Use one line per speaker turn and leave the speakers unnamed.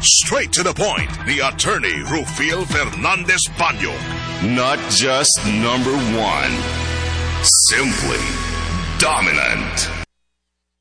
Straight to the point, the attorney Rufil Fernandez Panyo. Not just number one, simply dominant.